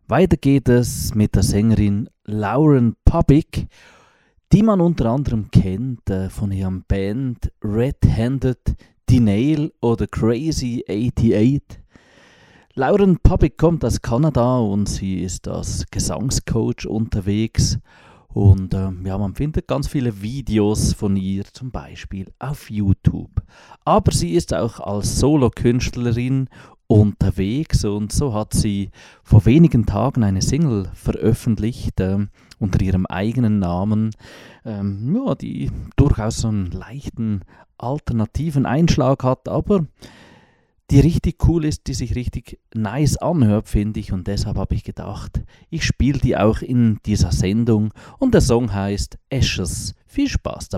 Weiter geht es mit der Sängerin Lauren Pubic, die man unter anderem kennt von ihrem Band Red-Handed Denial oder Crazy 88. Lauren Pubic kommt aus Kanada und sie ist als Gesangscoach unterwegs. Und man findet ganz viele Videos von ihr, zum Beispiel auf YouTube. Aber sie ist auch als Solokünstlerin unterwegs und so hat sie vor wenigen Tagen eine Single veröffentlicht unter ihrem eigenen Namen, die durchaus so einen leichten alternativen Einschlag hat, aber die richtig cool ist, die sich richtig nice anhört, finde ich. Und deshalb habe ich gedacht, ich spiele die auch in dieser Sendung. Und der Song heißt Ashes. Viel Spaß dabei.